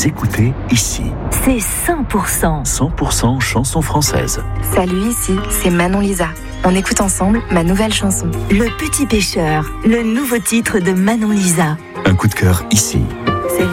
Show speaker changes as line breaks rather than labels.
Vous écoutez ici.
C'est 100%.
100% chansons françaises.
Salut, ici, c'est Manon Lisa. On écoute ensemble ma nouvelle chanson.
Le Petit Pêcheur, le nouveau titre de Manon Lisa.
Un coup de cœur ici.